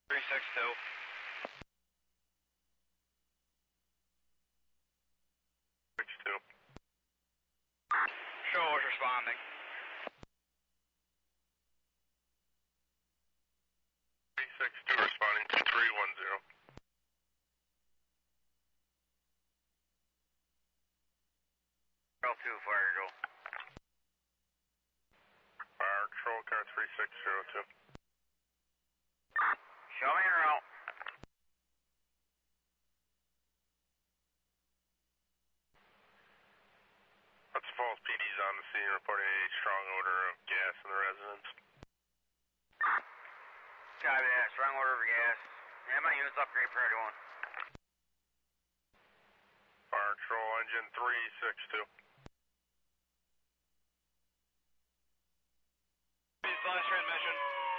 362. Show was responding. 362 responding to 310. L2 fire control. Fire control, car 3602. Show me your route. Hudson Falls PD's on the scene reporting a strong odor of gas in the residence. Copy that. Strong order for gas. Yeah, my unit's upgrade priority 1. Fire control, engine 362. Flash transmission.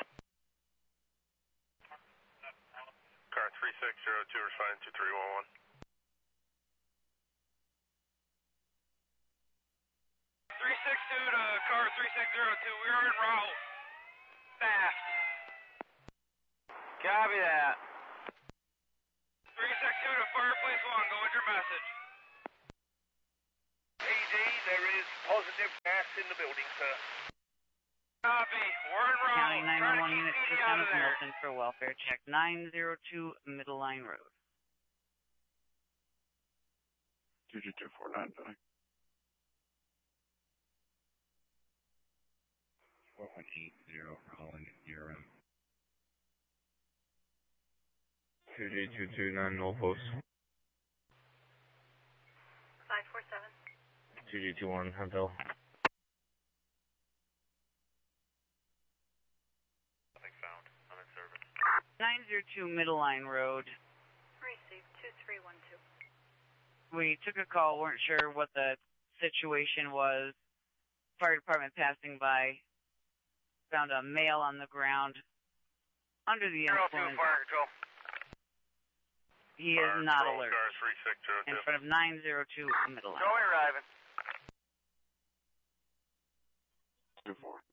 Car 3602 responding to 311. 362 to car 3602. We are en route. Fast. Copy that. 362 to Fireplace 1. Go with your message. PD, there is positive gas in the building, sir. Copy. We're en route. County Trying to 911 keep Unit PD 2 out of there. Milton for welfare check 902 Middle Line Road. 22499. 4180 calling at URM. 2G229 Norfolk. 547. 2G21 Huntville. Nothing found. I'm in service. 902 Middle Line Road. Received 2312. We took a call, weren't sure what the situation was. Fire department passing by, found a male on the ground under the L2 influence. fire control. He is not alert. Car 3602. In front of 902 Middle Line. Show me arriving. 24.